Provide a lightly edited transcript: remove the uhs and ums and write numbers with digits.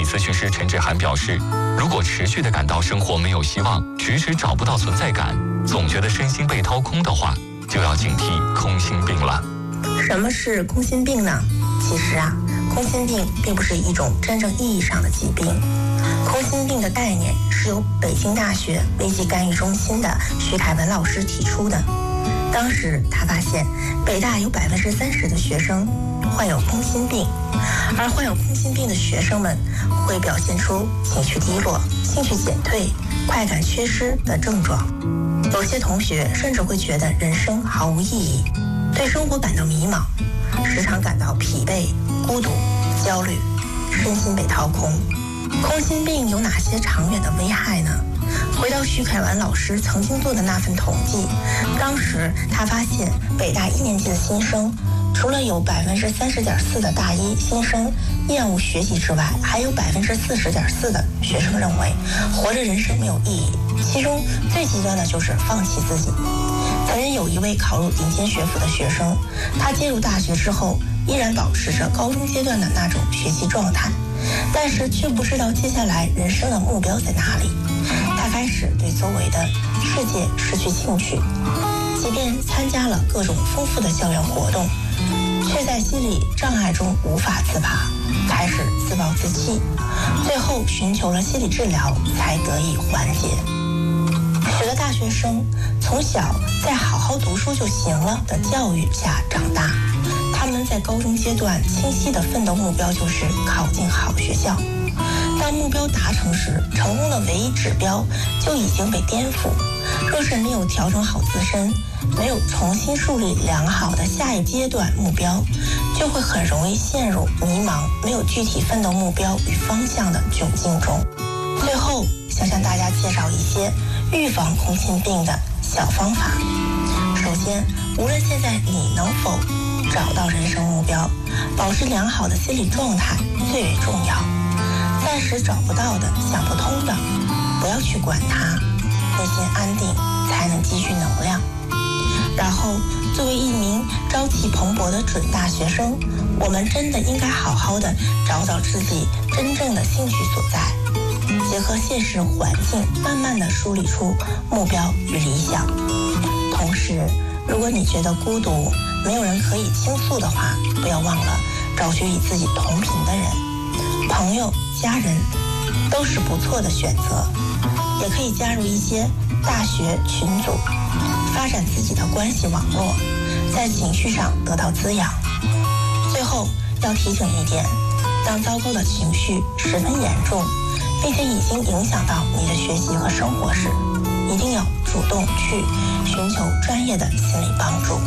咨询师陈志涵表示，如果持续地感到生活没有希望，迟迟找不到存在感，总觉得身心被掏空的话，就要警惕空心病了。 什么是空心病呢？其实空心病并不是一种真正意义上的疾病。空心病的概念是由北京大学危机干预中心的徐凯文老师提出的。当时他发现北大有30%的学生患有空心病，而患有空心病的学生们会表现出情绪低落、兴趣减退、快感缺失的症状。有些同学甚至会觉得人生毫无意义，对生活感到迷茫，时常感到疲惫、孤独、焦虑，身心被掏空。空心病有哪些长远的危害呢？回到徐凯文老师曾经做的那份统计，当时他发现北大1年级的新生，除了有30.4%的大一新生厌恶学习之外，还有40.4%的学生认为活着人生没有意义，其中最极端的就是放弃自己。曾经有一位考入顶尖学府的学生，他进入大学之后依然保持着高中阶段的那种学习状态，但是却不知道接下来人生的目标在哪里。他开始对周围的世界失去兴趣，即便参加了各种丰富的校园活动，却在心理障碍中无法自拔，开始自暴自弃，最后寻求了心理治疗才得以缓解。许多大学生从小在好好读书就行了的教育下长大，他们在高中阶段清晰的奋斗目标就是考进好学校。当目标达成时，成功的唯一指标就已经被颠覆。若是没有调整好自身，没有重新树立良好的下一阶段目标，就会很容易陷入迷茫、没有具体奋斗目标与方向的窘境中。最后，想向大家介绍一些预防空心病的小方法。首先，无论现在你能否找到人生目标，保持良好的心理状态最为重要。暂时找不到的、想不通的，不要去管它，内心安定才能积蓄能量。然后，作为一名朝气蓬勃的准大学生，我们真的应该好好的找找自己真正的兴趣所在，结合现实环境，慢慢的梳理出目标与理想。同时，如果你觉得孤独，没有人可以倾诉的话，不要忘了找寻与自己同频的人，朋友、家人都是不错的选择。也可以加入一些大学群组，发展自己的关系网络，在情绪上得到滋养。最后要提醒一点，当糟糕的情绪十分严重，并且已经影响到你的学习和生活时，一定要主动去寻求专业的心理帮助。